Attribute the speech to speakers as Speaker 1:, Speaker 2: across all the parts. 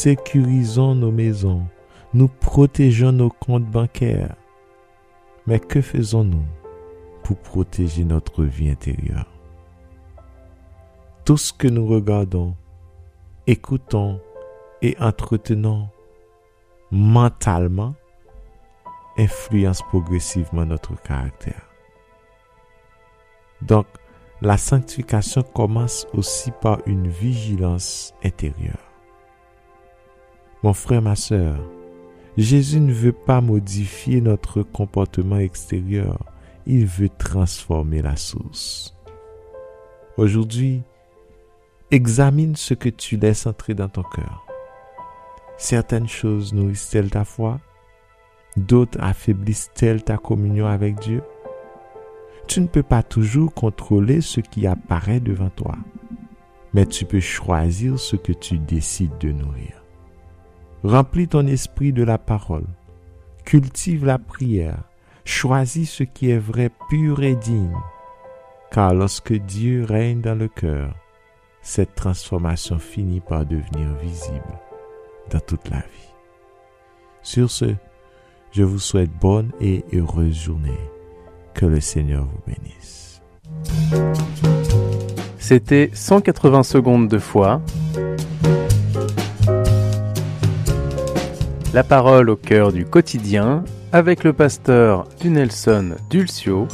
Speaker 1: sécurisons nos maisons, nous protégeons nos comptes bancaires. Mais que faisons-nous pour protéger notre vie intérieure? Tout ce que nous regardons, écoutons et entretenons mentalement influence progressivement notre caractère. Donc, la sanctification commence aussi par une vigilance intérieure. Mon frère, ma sœur, Jésus ne veut pas modifier notre comportement extérieur, il veut transformer la source. Aujourd'hui, examine ce que tu laisses entrer dans ton cœur. Certaines choses nourrissent-elles ta foi? D'autres affaiblissent-elles ta communion avec Dieu? Tu ne peux pas toujours contrôler ce qui apparaît devant toi, mais tu peux choisir ce que tu décides de nourrir. Remplis ton esprit de la parole, cultive la prière, choisis ce qui est vrai, pur et digne, car lorsque Dieu règne dans le cœur, cette transformation finit par devenir visible dans toute la vie. Sur ce, je vous souhaite bonne et heureuse journée. Que le Seigneur vous bénisse.
Speaker 2: C'était 180 secondes de foi. La parole au cœur du quotidien avec le pasteur Dunelson Dulcio.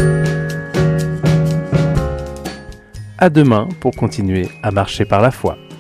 Speaker 2: À demain pour continuer à marcher par la foi.